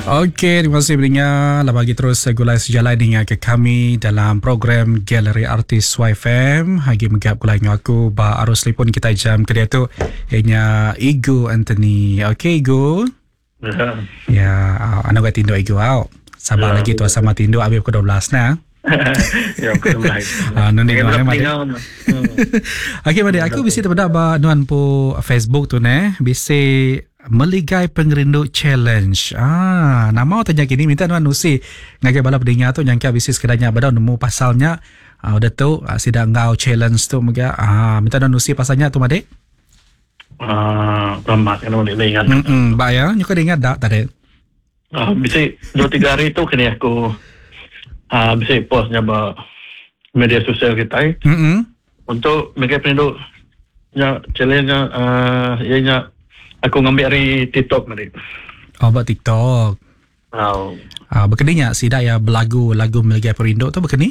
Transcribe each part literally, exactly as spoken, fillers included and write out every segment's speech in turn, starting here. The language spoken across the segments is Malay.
Okey, terima kasih pendengar. Lah bagi terus gulai sejalan dengan ke kami dalam program Galeri Artis Y F M. Hagi megap gulai dengan aku ba arus telefon kita jam kedua tu ianya Igu Anthony. Okey Igu. Ya. Ya, anak gua tindo Igu au. Sabar ya, lagi tu sama tindo habis pukul dua belas nah. Ya, pukul dua belas. Ah, nanti mana mana. Okey, mari aku bisi terpada ba nuan po Facebook tu ne, bisi Meligai Pengerindu Challenge. Ah, nama tanya kini minta nuan nusi ngagai bala pendengar tu nyangka bisi sekadanya badau nemu pasalnya. Ah, udah tu ah, sidang ngau challenge tu mega. Ah, minta nuan nusi pasalnya tu Made. Ah, lama kan boleh ingat. Hmm, ba ya, nyuka ingat dak tadi. Ah, bisa dua tiga hari tu kini aku ah bisa postnya ba media sosial kita. Hmm. Untuk Meligai Pengerindu nya challenge-nya ah ianya aku ngambil dari TikTok tadi. Oh, buat TikTok. Oh. Ah, berkeninya sida ya belagu lagu Meligai Pengerindu tu berkeni?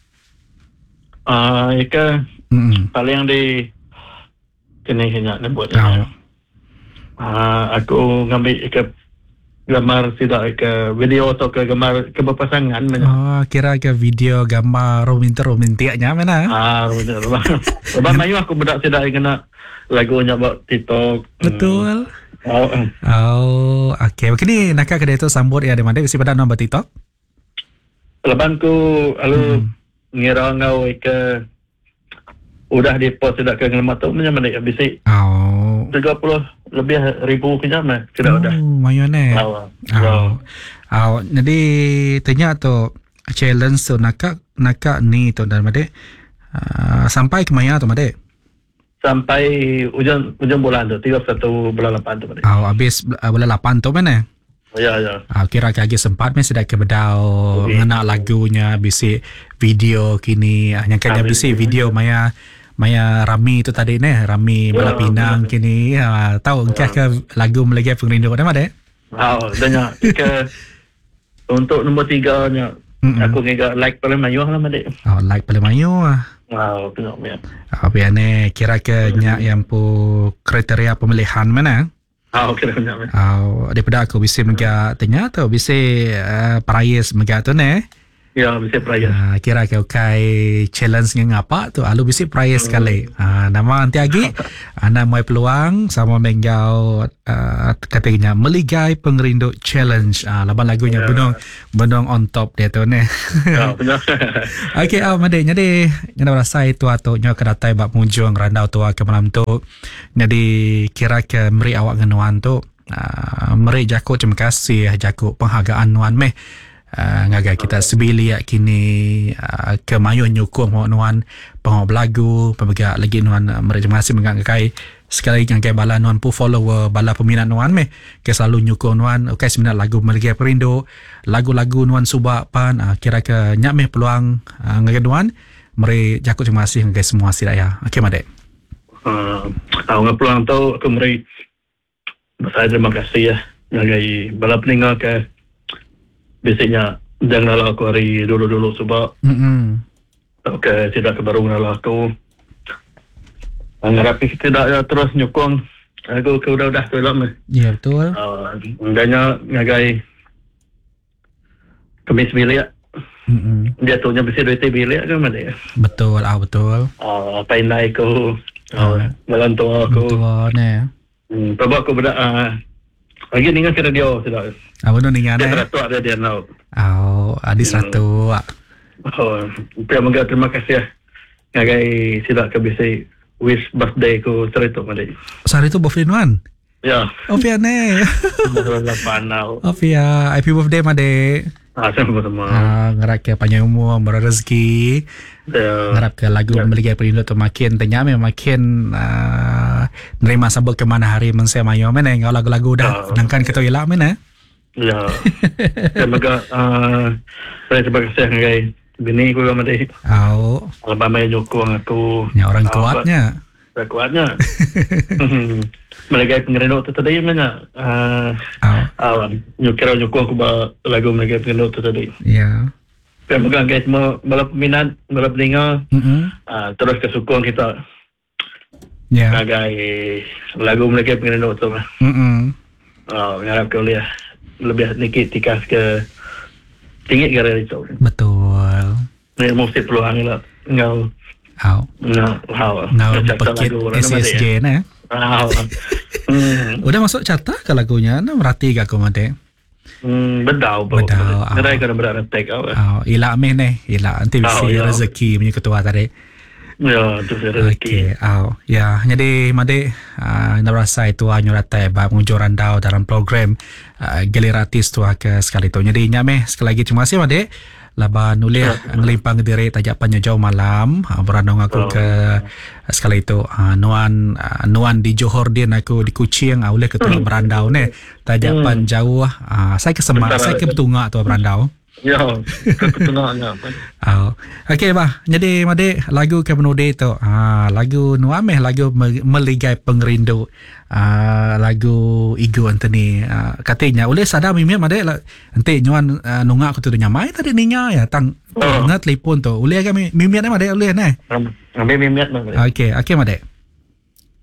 Ah, ika Hmm. paling di kini hanya nak buat. Oh. Ah, aku ngambil ika gambar sida ika video atau ke gambar keberpasangan mana. Oh, kira ke video gambar romantik-romantiknya mana? Ah, betul. Sebab mayu aku budak sida kena lagunya buat TikTok. Betul. Oh. Oh, okey. Begini nak kedai tu sambut ya di mana bisi pada nombor TikTok? Leban ku lalu hmm. ngira ngau ika udah di post tidak ke ngelemat tu macam mana bisi. Oh. tiga puluh lebih ribu kejam lah kira oh, udah. Mayone. Oh. Oh. Oh, jadi tanya tu challenge tu nak nak ni tu dan Made. Uh, sampai ke mana tu Made? Sampai ujung ujung bulan tu, tiga puluh satu bulan lapan tu. Oh, habis uh, bulan lapan tu mana? Ya, ya. Ah, kira lagi sempat mesti dah ke bedau okay. Ngena lagunya bisi video kini yang kan bisi video maya maya Rami tu tadi ni Rami Bala Pinang kini ah, tahu engkau ke lagu Meligai Pengerindu dah ada? Oh, danya ke untuk nombor tiga nya aku ngega like paling mayu lah Made. Oh, like paling mayu ah. Wow, tengok ya. Ah, biar ni kira ke nya yang pu kriteria pemilihan mana? Ah, okey dah banyak. Ah, daripada aku bisa mega tanya tu bisa uh, prize mega tu ne. Ya, bisa prize. Ah, kira ke okay challenge yang apa tu alu bisa prize sekali. Ah, nama nanti lagi ana mau peluang sama menggau uh, katanya Meligai Pengerindu Challenge. Ah, laban lagunya yeah. Benong benong on top dia tu ne. Ya, benar. Okey, ah Made jadi nyana rasa itu atau nyo kedatai bab munjung randau tua ke malam tu. Jadi kira ke meri awak ngenuan tu uh, meri jaku terima kasih jaku penghargaan nuan meh. Uh, ngagai kita sebili kini uh, ke mayu nyukung nuan pengau belagu pembega lagi nuan uh, meri terima kasih mengagai sekali lagi ngagai bala nuan pu follower bala peminat nuan meh ke selalu nyukung nuan okey sebenarnya lagu Meligai Pengerindu lagu-lagu nuan subak pan uh, kira ke nyak meh peluang uh, ngagai nuan meri jaku terima kasih ngagai semua sidaya. Okey Made. Uh, aku peluang tu aku meri saya terima kasih ya ngagai bala pendengar ke biasanya janganlah aku hari dulu-dulu sebab hmm okey tidak kebaru ngalah aku ngarap tidak ya terus nyukung aku ke udah-udah tu lama. Ya betul. Uh, Undangnya ngagai kemis bilik. Hmm. Dia tu nya bisa duit bilik kan mana ya? Betul, ah betul. Ah, apa yang naik aku. Ah, malam tu aku. Betul ne. Hmm, sebab aku berdak ah lagi ningan ke radio sudah. Ah benar ningan ne. Dia tu ada dia now. Oh, adis satu. Oh, terima terima kasih ya. Ngagai sila ke bisa wish birthday ku cerita mana. Sehari tu birthday nuan. Ya. Oh pia ne. Lapan now. Oh pia, happy birthday Made. Ah, sama-sama. Ah, ngarap ke panjang umur, berrezeki. Ya. Ngarap ke lagu Meligai Pengerindu tu makin tanya makin uh, nerima sambut ke mana hari mense mayo mana ngau lagu-lagu dah. Sedangkan kita elak mana? Ya. Semoga ah terima kasih ngagai bini ku Made. Oh. Abang mai nyokong aku. Ya orang kuatnya. Orang kuatnya. Meligai Pengerindu tu tadi mana? Ah, ah, nyukira nyokong aku ba lagu Meligai Pengerindu tu tadi. Ya. Semoga guys semua bala peminat, bala pendengar. Hmm. Ah, terus kesukong kita. Ya. Ngagai lagu Meligai Pengerindu tu. Hmm. Oh, ngarap kau lihat. lebih nikit tikas ke tinggi ke itu. Betul. Ni mesti peluang lah. Ngau Au. ngau hau. Ngau pakit S S J na. Hau. Hmm. Udah masuk carta ke lagunya? Nah, merhati gak aku mate? Hmm, bedau po. Bedau, ah. Nerai ka na berada tek aw. Au, ila meh ne, ila nanti Au, bisi ya. rezeki punya ketua tadi. Ya, tu saya rezeki. Okey, au. Ya, jadi made uh, narasa itu anyo ratai ba mujur randau dalam program uh, Geliratis tu ke sekali tu. Jadi nyame sekali lagi terima kasih made. Laba nulis ngelimpang diri tajak panjang jauh malam uh, beranong aku Oh. ke uh, sekali itu uh, nuan uh, nuan di Johor din aku di Kuching uh, oleh ketua berandau ne tajak Hmm. pan jauh uh, saya ke semak Bentar, saya ke betungak tu berandau. Ya, ketengahnya. Oh. Okey bah. Jadi made lagu ke penude tu. Ah lagu nuameh lagu me- meligai pengerindu. Ah lagu Igu Anthony. Ah, katanya oleh sadar mimiat made la ente nyuan uh, nungak aku tu nyamai tadi ninya ya tang Oh. ngat telefon tu. Oleh agak mimiat made oleh nah. Ambil mimiat bang. Okey, okey made.